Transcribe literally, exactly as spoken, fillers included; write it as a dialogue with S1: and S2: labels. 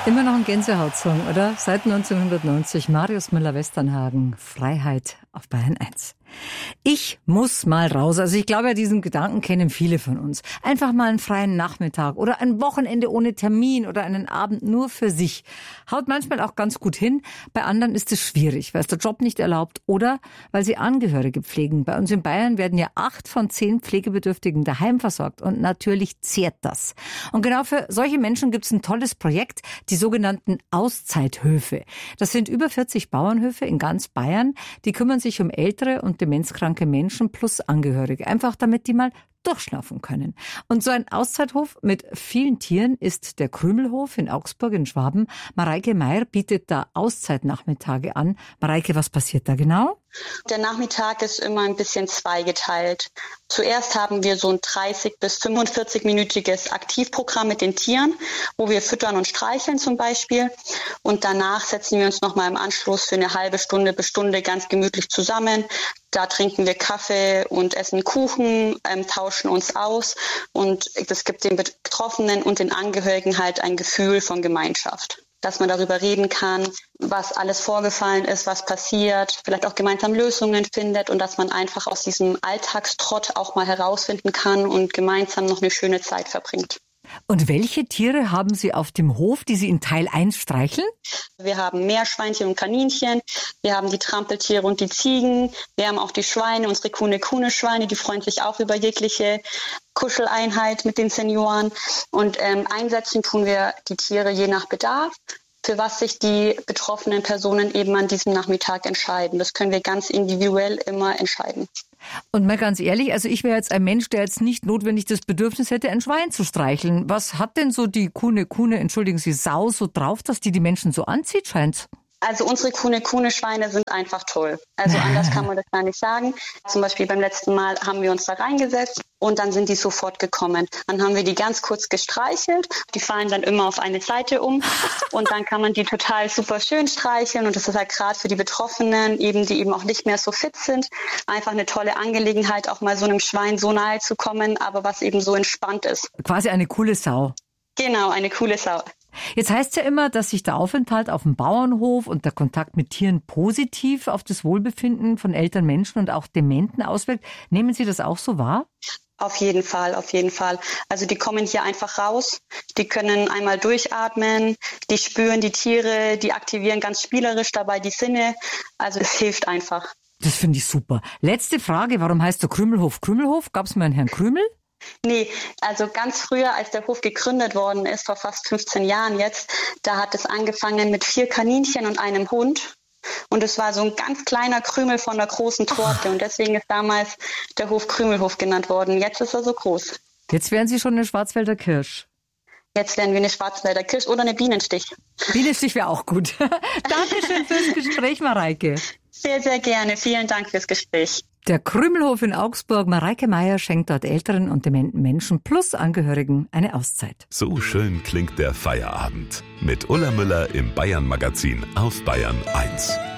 S1: Immer noch ein Gänsehautsong, oder? Seit neunzehnhundertneunzig, Marius Müller-Westernhagen, Freiheit auf Bayern eins. Ich muss mal raus. Also ich glaube, ja, diesen Gedanken kennen viele von uns. Einfach mal einen freien Nachmittag oder ein Wochenende ohne Termin oder einen Abend nur für sich. Haut manchmal auch ganz gut hin. Bei anderen ist es schwierig, weil es der Job nicht erlaubt oder weil sie Angehörige pflegen. Bei uns in Bayern werden ja acht von zehn Pflegebedürftigen daheim versorgt und natürlich zehrt das. Und genau für solche Menschen gibt es ein tolles Projekt, die sogenannten Auszeithöfe. Das sind über vierzig Bauernhöfe in ganz Bayern. Die kümmern sich um ältere und demenzkranke Menschen plus Angehörige. Einfach damit die mal durchschlafen können. Und so ein Auszeithof mit vielen Tieren ist der Krümelhof in Augsburg in Schwaben. Mareike Meier bietet da Auszeitnachmittage an. Mareike, was passiert da genau?
S2: Der Nachmittag ist immer ein bisschen zweigeteilt. Zuerst haben wir so ein dreißig bis fünfundvierzig-minütiges Aktivprogramm mit den Tieren, wo wir füttern und streicheln zum Beispiel. Und danach setzen wir uns nochmal im Anschluss für eine halbe Stunde bis Stunde ganz gemütlich zusammen. Da trinken wir Kaffee und essen Kuchen, ähm, tauschen uns aus. Und das gibt den Betroffenen und den Angehörigen halt ein Gefühl von Gemeinschaft. Dass man darüber reden kann, was alles vorgefallen ist, was passiert, vielleicht auch gemeinsam Lösungen findet und dass man einfach aus diesem Alltagstrott auch mal herausfinden kann und gemeinsam noch eine schöne Zeit verbringt.
S1: Und welche Tiere haben Sie auf dem Hof, die Sie in Teil eins streicheln?
S2: Wir haben Meerschweinchen und Kaninchen, wir haben die Trampeltiere und die Ziegen, wir haben auch die Schweine, unsere Kune-Kune-Schweine, die freuen sich auch über jegliche Kuscheleinheit mit den Senioren. Und ähm, einsetzen tun wir die Tiere je nach Bedarf, für was sich die betroffenen Personen eben an diesem Nachmittag entscheiden. Das können wir ganz individuell immer entscheiden.
S1: Und mal ganz ehrlich, also ich wäre jetzt ein Mensch, der jetzt nicht notwendig das Bedürfnis hätte, ein Schwein zu streicheln. Was hat denn so die Kune-Kune, entschuldigen Sie, Sau so drauf, dass die die Menschen so anzieht, scheint's?
S2: Also unsere Kune-Kune-Schweine sind einfach toll. Also anders kann man das gar nicht sagen. Zum Beispiel beim letzten Mal haben wir uns da reingesetzt und dann sind die sofort gekommen. Dann haben wir die ganz kurz gestreichelt. Die fallen dann immer auf eine Seite um und dann kann man die total super schön streicheln. Und das ist halt gerade für die Betroffenen, eben die eben auch nicht mehr so fit sind, einfach eine tolle Angelegenheit, auch mal so einem Schwein so nahe zu kommen, aber was eben so entspannt ist.
S1: Quasi eine coole Sau.
S2: Genau, eine coole Sau.
S1: Jetzt heißt es ja immer, dass sich der Aufenthalt auf dem Bauernhof und der Kontakt mit Tieren positiv auf das Wohlbefinden von älteren Menschen und auch Dementen auswirkt. Nehmen Sie das auch so wahr?
S2: Auf jeden Fall, auf jeden Fall. Also die kommen hier einfach raus, die können einmal durchatmen, die spüren die Tiere, die aktivieren ganz spielerisch dabei die Sinne. Also es hilft einfach.
S1: Das finde ich super. Letzte Frage, warum heißt der Krümelhof Krümelhof? Gab es mal einen Herrn Krümel?
S2: Nee, also ganz früher, als der Hof gegründet worden ist, vor fast fünfzehn Jahren jetzt, da hat es angefangen mit vier Kaninchen und einem Hund. Und es war so ein ganz kleiner Krümel von der großen Torte. Und deswegen ist damals der Hof Krümelhof genannt worden. Jetzt ist er so groß.
S1: Jetzt wären Sie schon eine Schwarzwälder Kirsch.
S2: Jetzt werden wir eine Schwarzwälder Kirsch oder eine Bienenstich.
S1: Bienenstich wäre auch gut. Dankeschön fürs Gespräch, Mareike.
S2: Sehr, sehr gerne. Vielen Dank fürs Gespräch.
S1: Der Krümelhof in Augsburg, Mareike Meier schenkt dort älteren und dementen Menschen plus Angehörigen eine Auszeit.
S3: So schön klingt der Feierabend. Mit Ulla Müller im Bayern Magazin auf Bayern eins.